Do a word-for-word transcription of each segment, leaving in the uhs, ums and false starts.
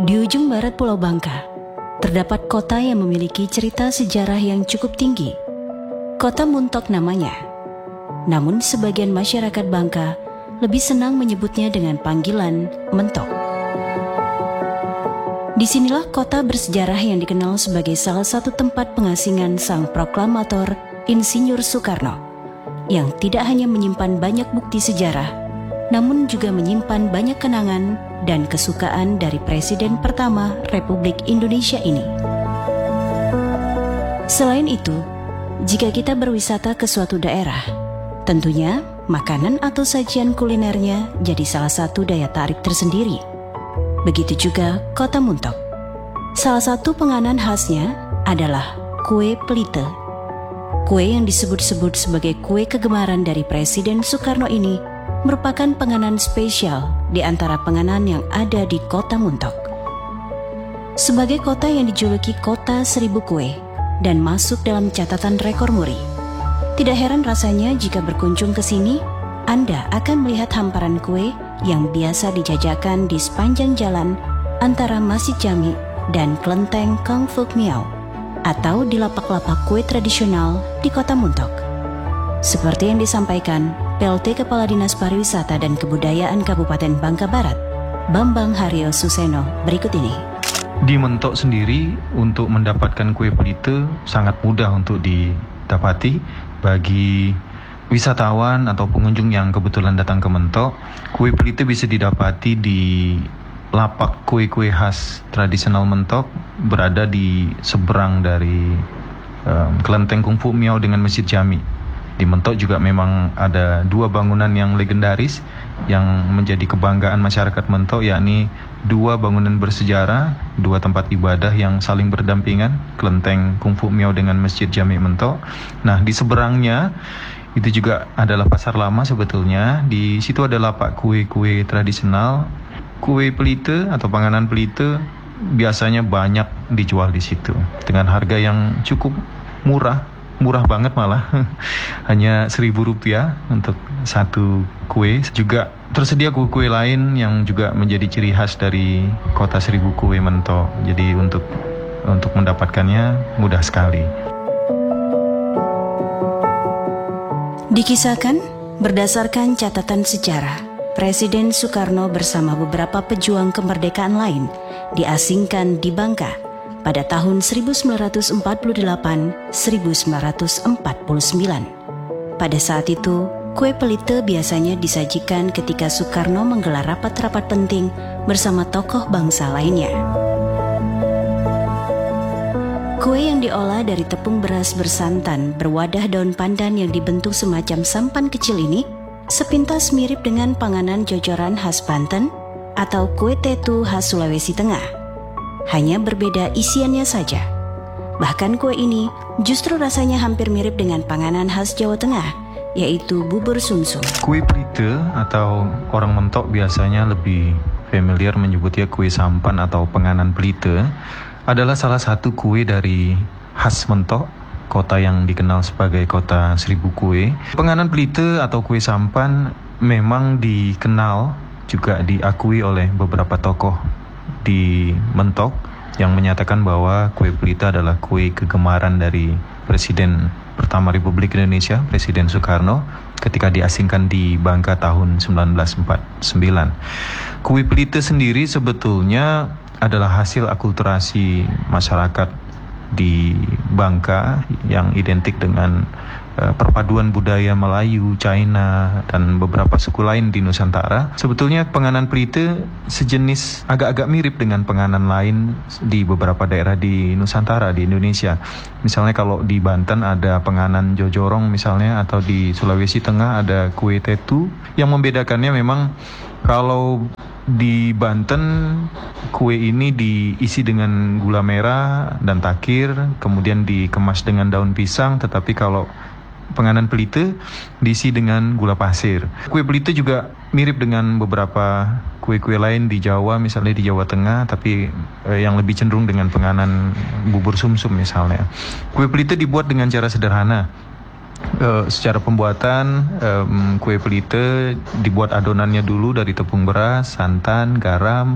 Di ujung barat Pulau Bangka, terdapat kota yang memiliki cerita sejarah yang cukup tinggi. Kota Muntok namanya. Namun sebagian masyarakat Bangka lebih senang menyebutnya dengan panggilan Mentok. Disinilah kota bersejarah yang dikenal sebagai salah satu tempat pengasingan sang proklamator Insinyur Soekarno, yang tidak hanya menyimpan banyak bukti sejarah, namun juga menyimpan banyak kenangan dan kesukaan dari Presiden pertama Republik Indonesia ini. Selain itu, jika kita berwisata ke suatu daerah, tentunya makanan atau sajian kulinernya jadi salah satu daya tarik tersendiri. Begitu juga Kota Muntok. Salah satu penganan khasnya adalah kue pelite. Kue yang disebut-sebut sebagai kue kegemaran dari Presiden Soekarno ini merupakan penganan spesial di antara penganan yang ada di Kota Muntok. Sebagai kota yang dijuluki Kota Seribu Kue dan masuk dalam catatan rekor muri, tidak heran rasanya jika berkunjung ke sini, Anda akan melihat hamparan kue yang biasa dijajakan di sepanjang jalan antara Masjid Jami dan Kelenteng Kang Fuk Miao, atau di lapak-lapak kue tradisional di Kota Muntok. Seperti yang disampaikan P L T Kepala Dinas Pariwisata dan Kebudayaan Kabupaten Bangka Barat, Bambang Haryo Suseno, berikut ini. Di Mentok sendiri, untuk mendapatkan kue pelite sangat mudah untuk didapati bagi wisatawan atau pengunjung yang kebetulan datang ke Mentok. Kue pelite bisa didapati di lapak kue-kue khas tradisional Mentok, berada di seberang dari um, Kelenteng Kung Fu Miao dengan Masjid Jami. Di Mentok juga memang ada dua bangunan yang legendaris yang menjadi kebanggaan masyarakat Mentok, yakni dua bangunan bersejarah, dua tempat ibadah yang saling berdampingan, Kelenteng Kung Fu Miao dengan Masjid Jami Mentok. Nah, di seberangnya itu juga adalah pasar lama sebetulnya. Di situ ada lapak kue-kue tradisional. Kue pelite atau panganan pelite biasanya banyak dijual di situ dengan harga yang cukup murah. Murah banget malah, hanya seribu rupiah untuk satu kue. Juga tersedia kue-kue lain yang juga menjadi ciri khas dari Kota Seribu Kue Mentok. Jadi untuk untuk mendapatkannya mudah sekali. Dikisahkan berdasarkan catatan sejarah, Presiden Soekarno bersama beberapa pejuang kemerdekaan lain diasingkan di Bangka pada tahun seribu sembilan ratus empat puluh delapan sampai seribu sembilan ratus empat puluh sembilan. Pada saat itu, kue pelite biasanya disajikan ketika Soekarno menggelar rapat-rapat penting bersama tokoh bangsa lainnya. Kue yang diolah dari tepung beras bersantan berwadah daun pandan yang dibentuk semacam sampan kecil ini sepintas mirip dengan panganan jojoran khas Banten atau kue tetu khas Sulawesi Tengah. Hanya berbeda isiannya saja. Bahkan kue ini justru rasanya hampir mirip dengan panganan khas Jawa Tengah, yaitu bubur sumsum. Kue pelite atau orang Mentok biasanya lebih familiar menyebutnya kue sampan atau penganan pelite, adalah salah satu kue dari khas Mentok, kota yang dikenal sebagai Kota Seribu Kue. Penganan pelite atau kue sampan memang dikenal, juga diakui oleh beberapa tokoh di Mentok yang menyatakan bahwa kue pelite adalah kue kegemaran dari Presiden pertama Republik Indonesia, Presiden Soekarno, ketika diasingkan di Bangka tahun sembilan belas empat puluh sembilan. Kue pelite sendiri sebetulnya adalah hasil akulturasi masyarakat di Bangka yang identik dengan uh, perpaduan budaya Melayu, China, dan beberapa suku lain di Nusantara. Sebetulnya penganan pelite sejenis agak-agak mirip dengan penganan lain di beberapa daerah di Nusantara, di Indonesia. Misalnya kalau di Banten ada penganan jojorong misalnya, atau di Sulawesi Tengah ada kue tetu. Yang membedakannya memang kalau di Banten kue ini diisi dengan gula merah dan takir, kemudian dikemas dengan daun pisang. Tetapi kalau penganan pelite diisi dengan gula pasir. Kue pelite juga mirip dengan beberapa kue-kue lain di Jawa, misalnya di Jawa Tengah, tapi eh, yang lebih cenderung dengan penganan bubur sumsum misalnya. Kue pelite dibuat dengan cara sederhana. Uh, secara pembuatan, um, kue pelite dibuat adonannya dulu dari tepung beras, santan, garam,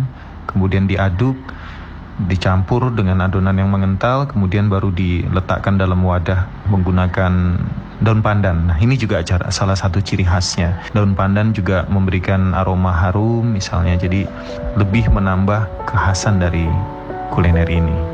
kemudian diaduk, dicampur dengan adonan yang mengental, kemudian baru diletakkan dalam wadah menggunakan daun pandan. Nah, ini juga cara, salah satu ciri khasnya. Daun pandan juga memberikan aroma harum misalnya, jadi lebih menambah kekhasan dari kuliner ini.